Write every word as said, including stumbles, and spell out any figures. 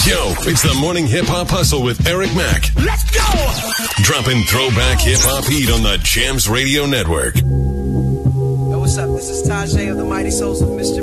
Yo, it's the Morning Hip Hop Hustle with Eric Mack. Let's go! Dropping throwback hip hop heat on the Jams Radio Network. Yo, what's up? This is Tajay of the Mighty Souls of Mister